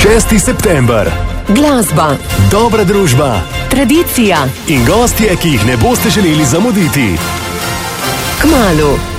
6. september. Glasba, Dobra družba tradicija in gostje, ki jih ne boste želeli zamuditi. kmalu.